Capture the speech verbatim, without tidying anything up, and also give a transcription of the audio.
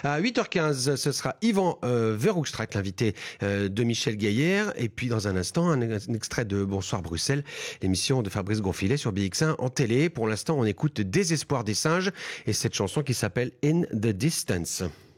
À huit heures quinze, ce sera Yvan euh, Verhoekstraat, l'invité euh, de Michel Gaillère. Et puis dans un instant, un, un extrait de Bonsoir Bruxelles, l'émission de Fabrice Gonfilet sur B X un en télé. Pour l'instant, on écoute Désespoir des singes et cette chanson qui s'appelle In the Distance.